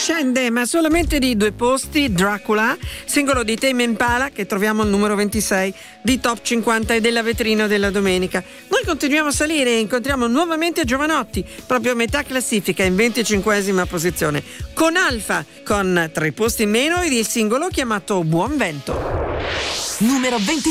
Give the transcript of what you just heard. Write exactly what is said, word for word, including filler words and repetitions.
Scende, ma solamente di due posti, Dracula, singolo di Tame Impala, che troviamo al numero ventisei di Top cinquanta e della vetrina della domenica. Noi continuiamo a salire e incontriamo nuovamente Giovanotti, proprio a metà classifica, in venticinquesima posizione, con Alfa, con tre posti in meno ed il singolo chiamato Buon Vento. Numero ventisei.